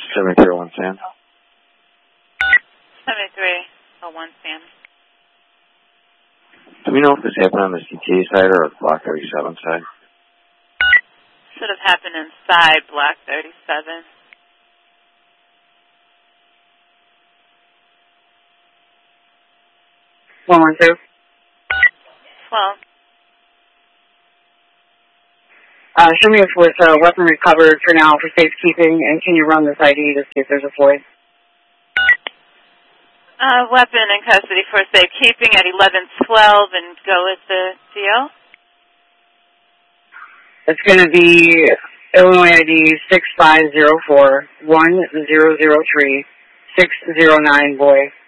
7301 Sam. 7301 Sam. Do we know if this happened on the CTA side or Block 37 side? Should have happened inside Block 37. One, 2. 12. Show me with weapon recovered for now for safekeeping, and can you run this ID to see if there's a void? Weapon in custody for safekeeping at 1112 and go with the deal. It's going to be Illinois ID 6504-1003-609, boy.